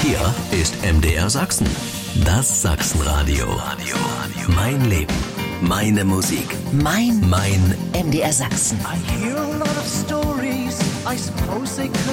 Hier ist MDR Sachsen. Das Sachsenradio. Mein Leben. Meine Musik. Mein MDR Sachsen. I hear a lot of stories, I suppose they could